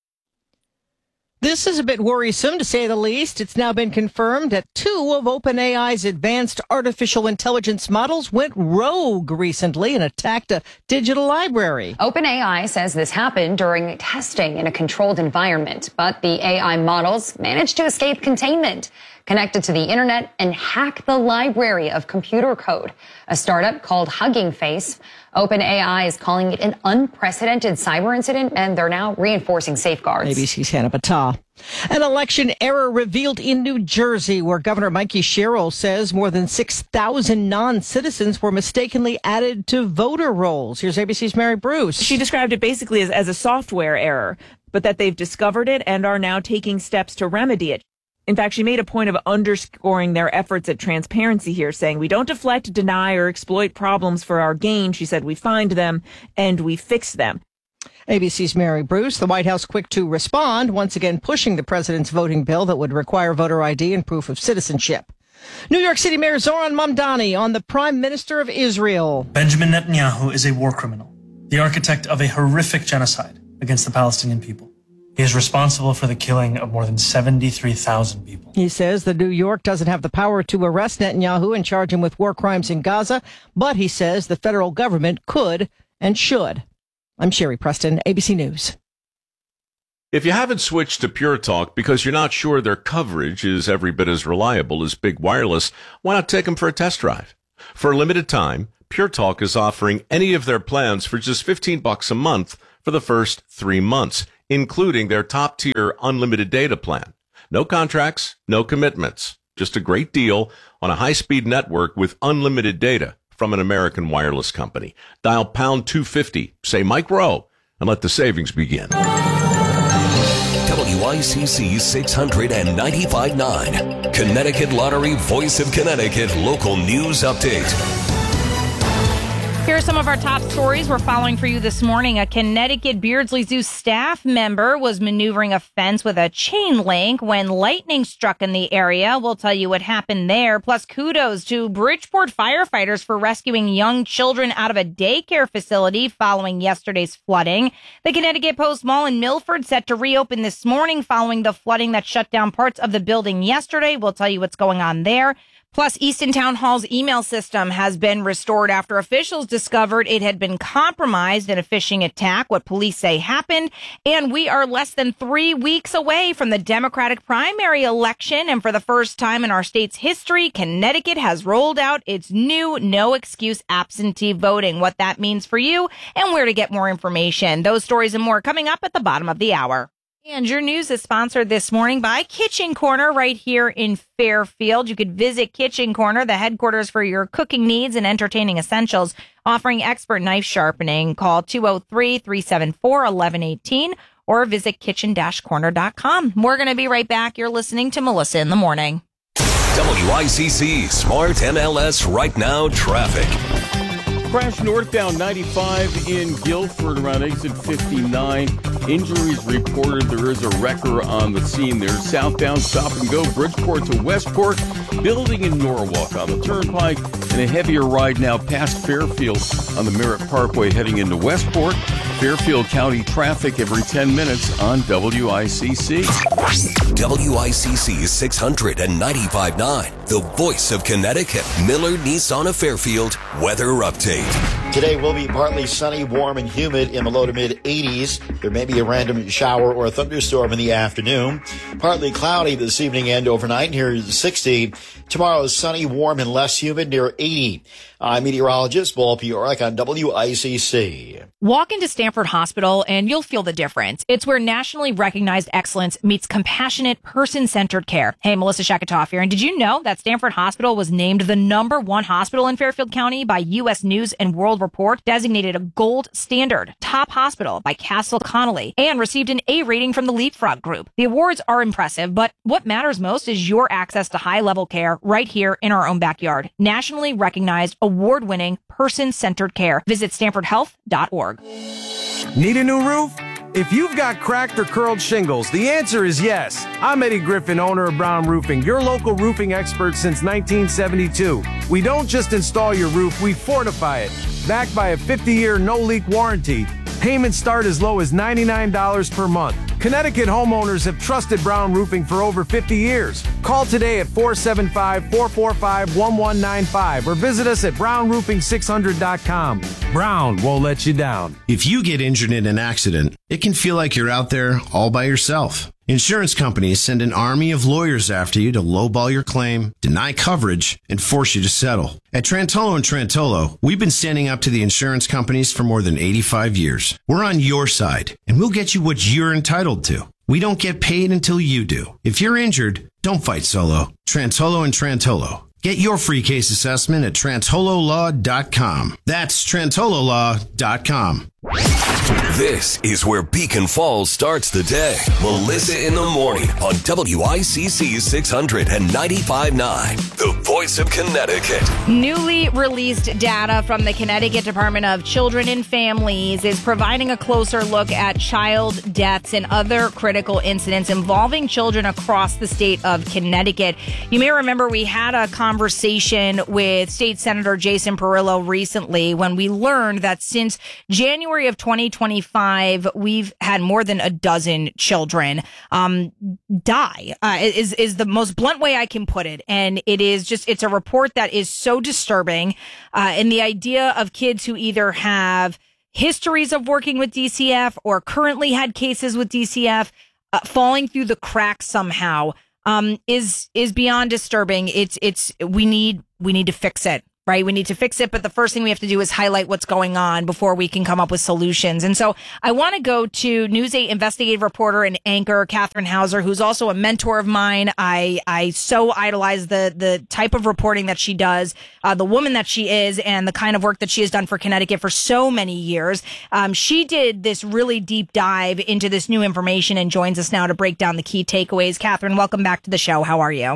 This is a bit worrisome, to say the least. It's now been confirmed that 2 of OpenAI's advanced artificial intelligence models went rogue recently and attacked a digital library. OpenAI says this happened during testing in a controlled environment, but the AI models managed to escape containment, connected to the internet, and hack the library of computer code. A startup called Hugging Face. OpenAI is calling it an unprecedented cyber incident, and they're now reinforcing safeguards. ABC's Hannah Battah. An election error revealed in New Jersey, where Governor Mikey Sherrill says more than 6,000 non-citizens were mistakenly added to voter rolls. Here's ABC's Mary Bruce. She described it basically as a software error, but that they've discovered it and are now taking steps to remedy it. In fact, she made a point of underscoring their efforts at transparency here, saying, we don't deflect, deny, or exploit problems for our gain. She said, we find them and we fix them. ABC's Mary Bruce. The White House quick to respond, once again pushing the president's voting bill that would require voter ID and proof of citizenship. New York City Mayor Zoran Mamdani on the Prime Minister of Israel. Benjamin Netanyahu is a war criminal, the architect of a horrific genocide against the Palestinian people. He is responsible for the killing of more than 73,000 people. He says that New York doesn't have the power to arrest Netanyahu and charge him with war crimes in Gaza, but he says the federal government could and should. I'm Sherry Preston, ABC News. If you haven't switched to Pure Talk because you're not sure their coverage is every bit as reliable as Big Wireless, why not take them for a test drive? For a limited time, Pure Talk is offering any of their plans for just $15 a month for the first 3 months, including their top-tier unlimited data plan. No contracts, no commitments. Just a great deal on a high-speed network with unlimited data from an American wireless company. Dial pound 250, say Mike Rowe, and let the savings begin. WICC 695.9, Connecticut Lottery Voice of Connecticut Local News Update. Here are some of our top stories we're following for you this morning. A Connecticut Beardsley Zoo staff member was maneuvering a fence with a chain link when lightning struck in the area. We'll tell you what happened there. Plus, kudos to Bridgeport firefighters for rescuing young children out of a daycare facility following yesterday's flooding. The Connecticut Post Mall in Milford set to reopen this morning following the flooding that shut down parts of the building yesterday. We'll tell you what's going on there. Plus, Easton Town Hall's email system has been restored after officials discovered it had been compromised in a phishing attack, what police say happened. And we are less than 3 weeks away from the Democratic primary election. And for the first time in our state's history, Connecticut has rolled out its new no-excuse absentee voting, what that means for you and where to get more information. Those stories and more coming up at the bottom of the hour. And your news is sponsored this morning by Kitchen Corner right here in Fairfield. You could visit Kitchen Corner, the headquarters for your cooking needs and entertaining essentials, offering expert knife sharpening. Call 203-374-1118 or visit kitchen-corner.com. We're going to be right back. You're listening to Melissa in the Morning. WICC Smart MLS Right Now Traffic. Crash northbound 95 in Guilford around exit 59. Injuries reported. There is a wrecker on the scene there. Southbound stop and go Bridgeport to Westport. Building in Norwalk on the Turnpike. And a heavier ride now past Fairfield on the Merritt Parkway heading into Westport. Fairfield County traffic every 10 minutes on WICC. WICC 695.9, the voice of Connecticut. Miller Nissan of Fairfield weather update. Today will be partly sunny, warm, and humid in the low to mid 80s. There may be a random shower or a thunderstorm in the afternoon. Partly cloudy this evening and overnight. Here is 60. Tomorrow is sunny, warm, and less humid near 80. I'm meteorologist Paul Piorek on WICC. Walk into Stanford Hospital and you'll feel the difference. It's where nationally recognized excellence meets compassionate, person-centered care. Hey, Melissa Shakatoff here. And did you know that Stanford Hospital was named the #1 hospital in Fairfield County by U.S. News and World Report, designated a gold standard top hospital by Castle Connolly, and received an A rating from the Leapfrog Group. The awards are impressive, but what matters most is your access to high-level care right here in our own backyard. Nationally recognized, award-winning, person-centered care. Visit StanfordHealth.org. Need a new roof? If you've got cracked or curled shingles, the answer is yes. I'm Eddie Griffin, owner of Brown Roofing, your local roofing expert since 1972. We don't just install your roof, we fortify it. Backed by a 50-year no-leak warranty. Payments start as low as $99 per month. Connecticut homeowners have trusted Brown Roofing for over 50 years. Call today at 475-445-1195 or visit us at brownroofing600.com. Brown won't let you down. If you get injured in an accident, it can feel like you're out there all by yourself. Insurance companies send an army of lawyers after you to lowball your claim, deny coverage, and force you to settle. At Trantolo & Trantolo, we've been standing up to the insurance companies for more than 85 years. We're on your side, and we'll get you what you're entitled to. We don't get paid until you do. If you're injured, don't fight solo. Trantolo & Trantolo. Get your free case assessment at TrantoloLaw.com. That's TrantoloLaw.com. This is where Beacon Falls starts the day. Melissa in the morning on WICC 600 and 95.9, the voice of Connecticut. Newly released data from the Connecticut Department of Children and Families is providing a closer look at child deaths and other critical incidents involving children across the state of Connecticut. You may remember we had a conversation with State Senator Jason Perillo recently when we learned that since January of 2025, we've had more than a dozen children die, is the most blunt way I can put it. And it's a report that is so disturbing. And the idea of kids who either have histories of working with DCF or currently had cases with DCF falling through the cracks somehow is beyond disturbing. We need to fix it. Right. We need to fix it. But the first thing we have to do is highlight what's going on before we can come up with solutions. And so I want to go to News 8 investigative reporter and anchor Catherine Hauser, who's also a mentor of mine. I so idolize the type of reporting that she does, the woman that she is, and the kind of work that she has done for Connecticut for so many years. She did this really deep dive into this new information and joins us now to break down the key takeaways. Catherine, welcome back to the show. How are you?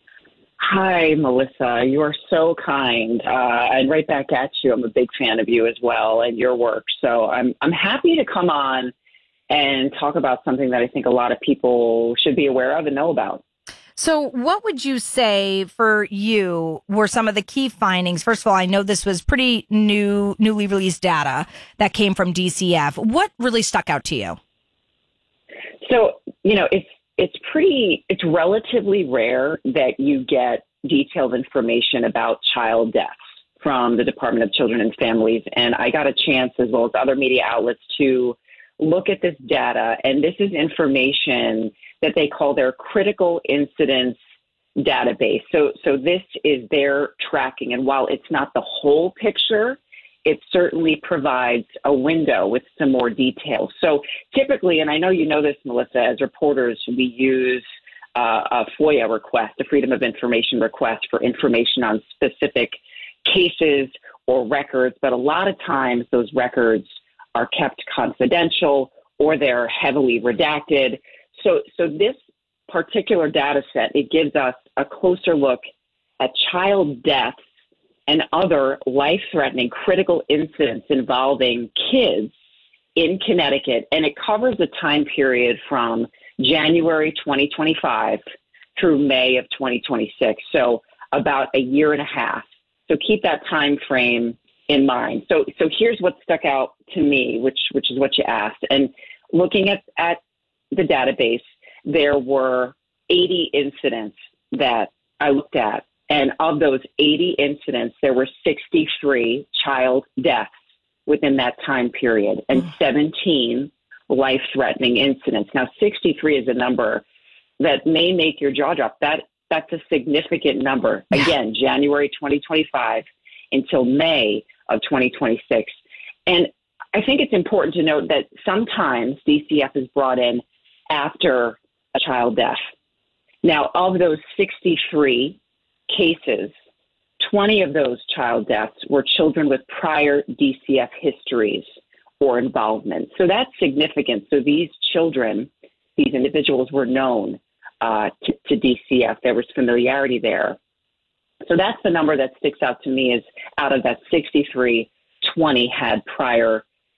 Hi, Melissa. You are so kind. And right back at you. I'm a big fan of you as well and your work. So I'm happy to come on and talk about something that I think a lot of people should be aware of and know about. So what would you say for you were some of the key findings? First of all, I know this was pretty newly released data that came from DCF. What really stuck out to you? So, it's relatively rare that you get detailed information about child deaths from the Department of Children and Families. And I got a chance, as well as other media outlets, to look at this data. And this is information that they call their critical incidents database. So this is their tracking. And while it's not the whole picture, it certainly provides a window with some more detail. So typically, and I know you know this, Melissa, as reporters, we use a FOIA request, a Freedom of Information request for information on specific cases or records. But a lot of times those records are kept confidential or they're heavily redacted. So this particular data set, it gives us a closer look at child deaths and other life-threatening critical incidents involving kids in Connecticut. And it covers a time period from January 2025 through May of 2026. So about a year and a half. So keep that time frame in mind. So here's what stuck out to me, which is what you asked. And looking at the database, there were 80 incidents that I looked at. And of those 80 incidents, there were 63 child deaths within that time period and 17 life-threatening incidents. Now, 63 is a number that may make your jaw drop. That's a significant number. Again, January 2025 until May of 2026. And I think it's important to note that sometimes DCF is brought in after a child death. Now, of those 63 cases, 20 of those child deaths were children with prior DCF histories or involvement. So that's significant. So these children, these individuals were known to DCF. There was familiarity there. So that's the number that sticks out to me is out of that 63, 20 had prior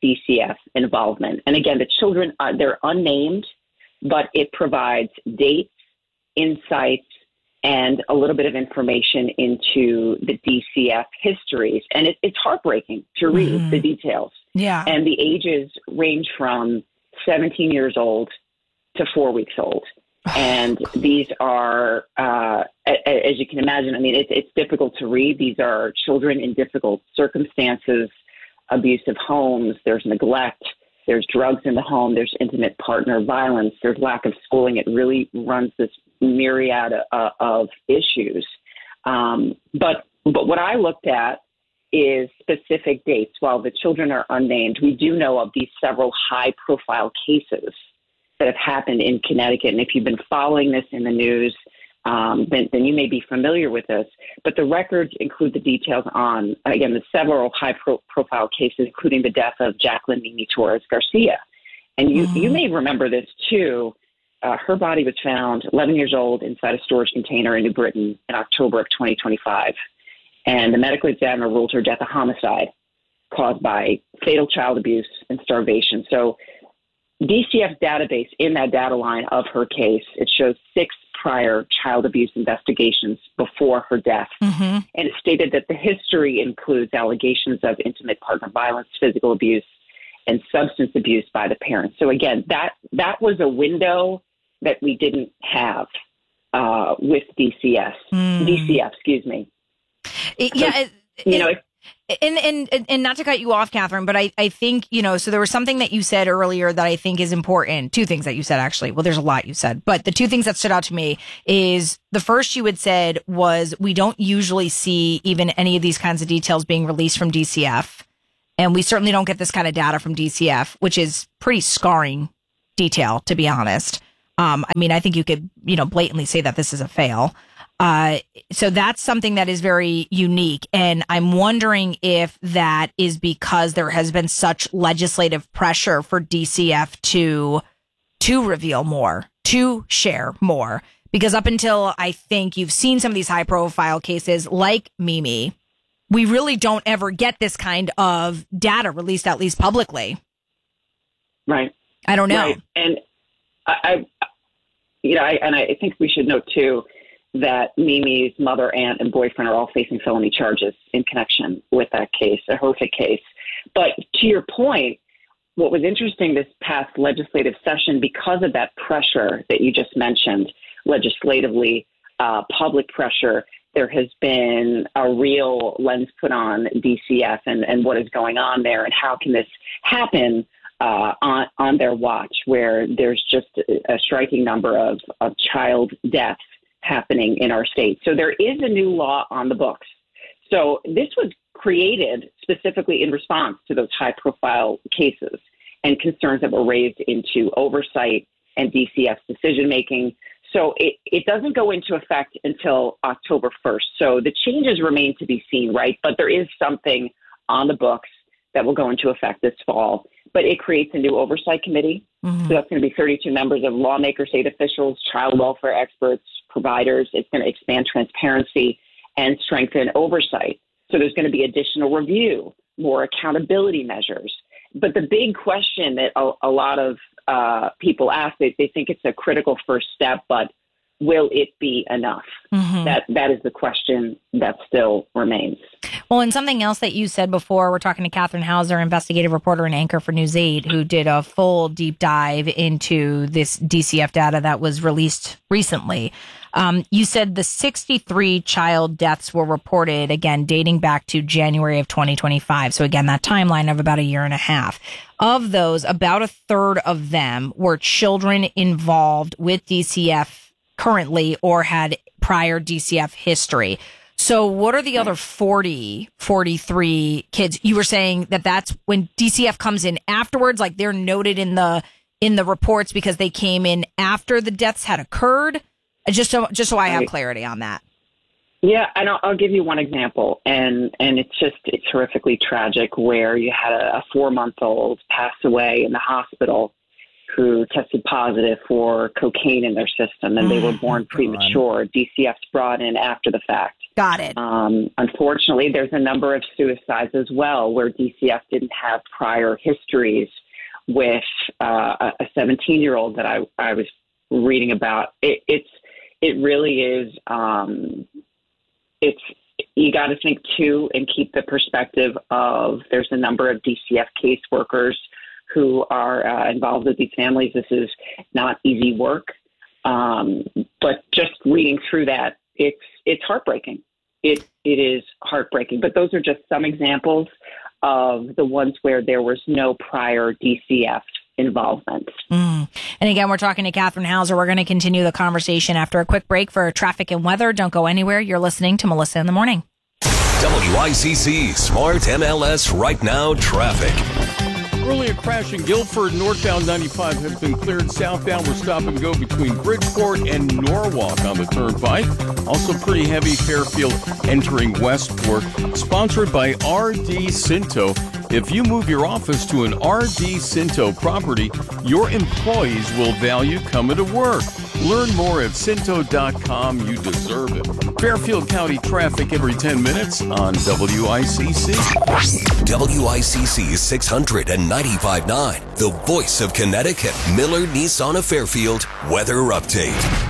DCF involvement. And again, the children, they're unnamed, but it provides dates, insights, and a little bit of information into the DCF histories. And it's heartbreaking to read the details. Yeah. And the ages range from 17 years old to 4 weeks old. And these are, as you can imagine, I mean, it's difficult to read. These are children in difficult circumstances, abusive homes, there's neglect, there's drugs in the home, there's intimate partner violence, there's lack of schooling. It really runs this myriad of issues. But what I looked at is specific dates. While the children are unnamed, we do know of these several high-profile cases that have happened in Connecticut. And if you've been following this in the news, then you may be familiar with this. But the records include the details on, again, the several high-profile cases, including the death of Jacqueline Mimi Torres Garcia. And you may remember this, too. Her body was found 11 years old inside a storage container in New Britain in October of 2025. And the medical examiner ruled her death a homicide caused by fatal child abuse and starvation. So DCF database, in that data line of her case, it shows 6 prior child abuse investigations before her death. And it stated that the history includes allegations of intimate partner violence, physical abuse, and substance abuse by the parents. So again, that was a window that we didn't have with DCF, excuse me. And not to cut you off, Catherine, but I think, so there was something that you said earlier that I think is important. 2 things that you said, actually. Well, there's a lot you said, but the 2 things that stood out to me is the first you had said was we don't usually see even any of these kinds of details being released from DCF. And we certainly don't get this kind of data from DCF, which is pretty scarring detail, to be honest. I mean, I think you could, blatantly say that this is a fail. So that's something that is very unique. And I'm wondering if that is because there has been such legislative pressure for DCF to reveal more, to share more. Because up until I think you've seen some of these high profile cases like Mimi, we really don't ever get this kind of data released, at least publicly. Right. I don't know. Right. And I think we should note too that Mimi's mother, aunt, and boyfriend are all facing felony charges in connection with that case, a horrific case. But to your point, what was interesting this past legislative session, because of that pressure that you just mentioned, legislatively, public pressure, there has been a real lens put on DCF and what is going on there, and how can this happen on their watch, where there's just a striking number of child deaths happening in our state. So there is a new law on the books. So this was created specifically in response to those high-profile cases and concerns that were raised into oversight and DCF's decision-making. So it doesn't go into effect until October 1st. So the changes remain to be seen, right? But there is something on the books that will go into effect this fall. But it creates a new oversight committee. So that's going to be 32 members of lawmakers, state officials, child welfare experts, providers. It's going to expand transparency and strengthen oversight. So there's going to be additional review, more accountability measures. But the big question that a lot of people ask, they think it's a critical first step, but will it be enough? That is the question that still remains. Well, and something else that you said before, we're talking to Catherine Hauser, investigative reporter and anchor for News 8, who did a full deep dive into this DCF data that was released recently. You said the 63 child deaths were reported, again, dating back to January of 2025. So again, that timeline of about a year and a half. Of those, about a third of them were children involved with DCF currently or had prior DCF history. So what are the other 43 kids? You were saying that that's when DCF comes in afterwards, like they're noted in the reports because they came in after the deaths had occurred. Just so I have clarity on that. Yeah, and I'll give you one example, and it's horrifically tragic, where you had a 4-month-old pass away in the hospital who tested positive for cocaine in their system, and they were born premature. DCF's brought in after the fact. Got it. Unfortunately, there's a number of suicides as well where DCF didn't have prior histories with a 17-year-old that I was reading about. It really is. You got to think too and keep the perspective of there's a number of DCF caseworkers who are involved with these families. This is not easy work, but just reading through that, it's heartbreaking. It is heartbreaking. But those are just some examples of the ones where there was no prior DCF involvement. And again, we're talking to Catherine Hauser. We're going to continue the conversation after a quick break for traffic and weather. Don't go anywhere. You're listening to Melissa in the Morning. WICC Smart MLS Right Now traffic. Earlier crash in Guilford, northbound 95 has been cleared. Southbound, we're stop and go between Bridgeport and Norwalk on the turnpike. Also pretty heavy Fairfield entering Westport. Sponsored by RD Cinto. If you move your office to an RD Cinto property, your employees will value coming to work. Learn more at Cinto.com. You deserve it. Fairfield County traffic every 10 minutes on WICC. WICC 695.9, the voice of Connecticut. Miller Nissan of Fairfield weather update.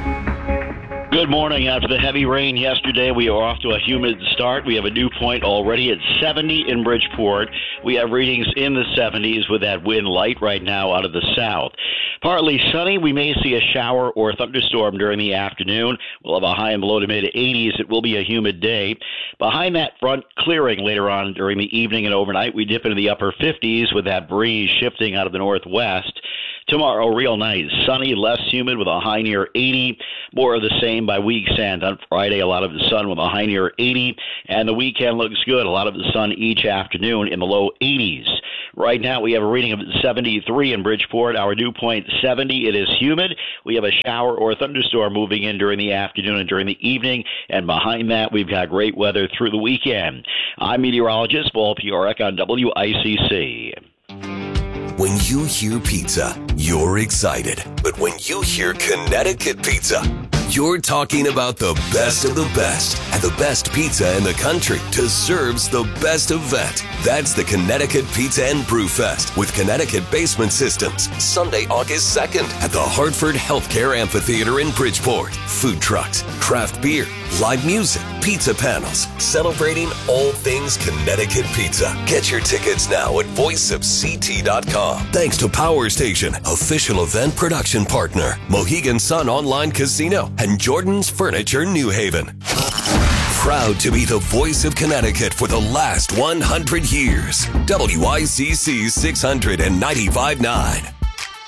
Good morning. After the heavy rain yesterday, we are off to a humid start. We have a dew point already at 70 in Bridgeport. We have readings in the 70s with that wind light right now out of the south. Partly sunny. We may see a shower or thunderstorm during the afternoon. We'll have a high in the low to mid 80s. It will be a humid day. Behind that front, clearing later on during the evening and overnight. We dip into the upper 50s with that breeze shifting out of the northwest. Tomorrow, real nice, sunny, less humid with a high near 80. More of the same by week's end. On Friday, a lot of the sun with a high near 80. And the weekend looks good. A lot of the sun each afternoon in the low 80s. Right now, we have a reading of 73 in Bridgeport. Our dew point 70. It is humid. We have a shower or thunderstorm moving in during the afternoon and during the evening. And behind that, we've got great weather through the weekend. I'm meteorologist Paul Piorek on WICC. When you hear pizza, you're excited. But when you hear Connecticut pizza, you're talking about the best of the best and the best pizza in the country deserves the best event. That's the Connecticut Pizza and Brew Fest with Connecticut Basement Systems, Sunday, August 2nd at the Hartford Healthcare Amphitheater in Bridgeport. Food trucks, craft beer, live music, pizza panels, celebrating all things Connecticut pizza. Get your tickets now at voiceofct.com. Thanks to Power Station, official event production partner, Mohegan Sun Online Casino, and Jordan's Furniture New Haven. Proud to be the voice of Connecticut for the last 100 years. WICC 695.9.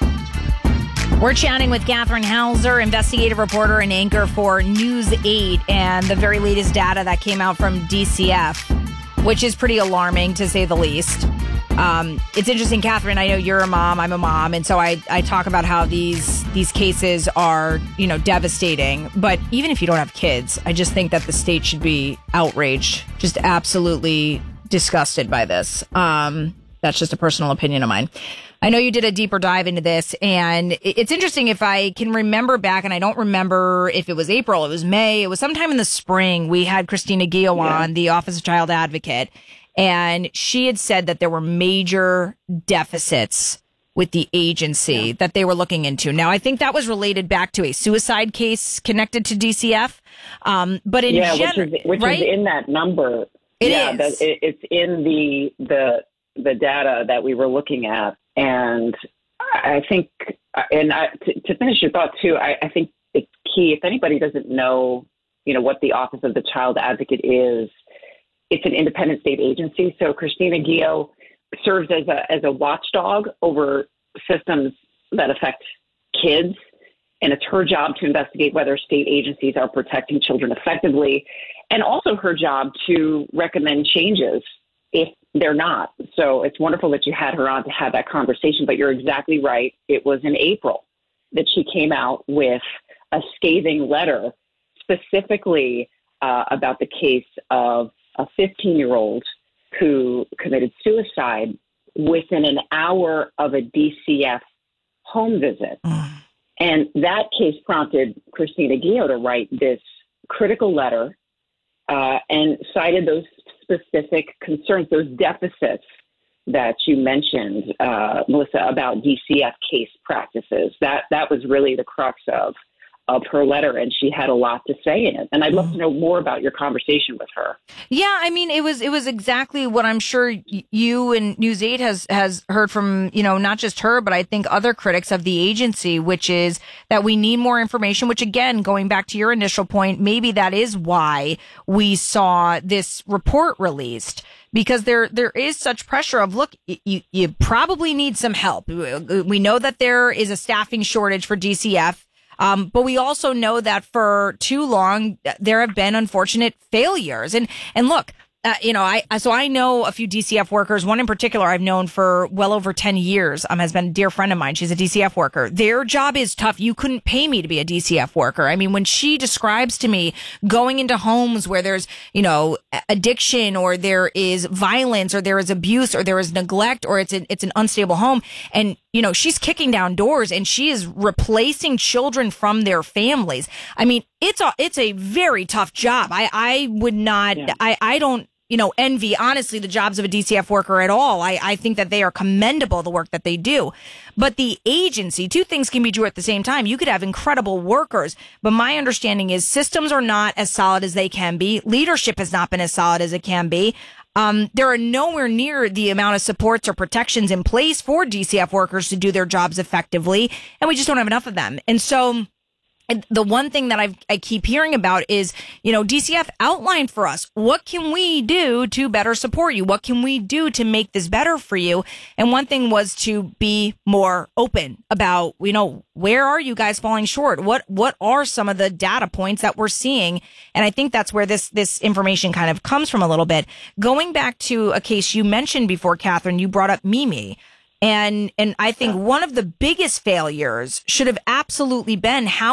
We're chatting with Catherine Hauser, investigative reporter and anchor for News 8, and the very latest data that came out from DCF, which is pretty alarming to say the least. It's interesting, Catherine, I know you're a mom, I'm a mom, and so I talk about how these cases are, devastating. But even if you don't have kids, I just think that the state should be outraged, just absolutely disgusted by this. That's just a personal opinion of mine. I know you did a deeper dive into this, and it's interesting. If I can remember back, and I don't remember if it was April, it was May, it was sometime in the spring, we had Christina Guillo on, the Office of Child Advocate, and she had said that there were major deficits with the agency that they were looking into. Now, I think that was related back to a suicide case connected to DCF. But in which is in that number. It's in the data that we were looking at. And I think, to finish your thought too, I think it's key. If anybody doesn't know, what the Office of the Child Advocate is, it's an independent state agency. So Christina Guillo serves as a watchdog over systems that affect kids. And it's her job to investigate whether state agencies are protecting children effectively, and also her job to recommend changes if they're not. So it's wonderful that you had her on to have that conversation, but you're exactly right. It was in April that she came out with a scathing letter specifically about the case of a 15-year-old who committed suicide within an hour of a DCF home visit. And that case prompted Christina Guillo to write this critical letter and cited those specific concerns, those deficits that you mentioned, Melissa, about DCF case practices. That was really the crux of her letter, and she had a lot to say in it. And I'd love to know more about your conversation with her. Yeah, I mean, it was exactly what I'm sure you and News 8 has heard from, not just her, but I think other critics of the agency, which is that we need more information, which again, going back to your initial point, maybe that is why we saw this report released. Because there is such pressure of, look, you probably need some help. We know that there is a staffing shortage for DCF. But we also know that for too long, there have been unfortunate failures. And look, I know a few DCF workers. One in particular I've known for well over 10 years, has been a dear friend of mine. She's a DCF worker. Their job is tough. You couldn't pay me to be a DCF worker. I mean, when she describes to me going into homes where there's, addiction, or there is violence, or there is abuse, or there is neglect, or it's an unstable home, and she's kicking down doors and she is replacing children from their families. I mean, it's a very tough job. I would not, I don't, envy, honestly, the jobs of a DCF worker at all. I think that they are commendable, the work that they do. But the agency, two things can be true at the same time. You could have incredible workers, but my understanding is systems are not as solid as they can be. Leadership has not been as solid as it can be. There are nowhere near the amount of supports or protections in place for DCF workers to do their jobs effectively, and we just don't have enough of them. And so the one thing that I keep hearing about is, DCF outline for us, what can we do to better support you? What can we do to make this better for you? And one thing was to be more open about, where are you guys falling short? What are some of the data points that we're seeing? And I think that's where this information kind of comes from a little bit. Going back to a case you mentioned before, Catherine, you brought up Mimi. And I think one of the biggest failures should have absolutely been how